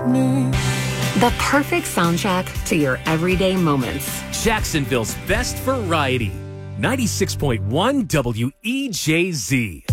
The perfect soundtrack to your everyday moments. Jacksonville's best variety. 96.1 WEJZ.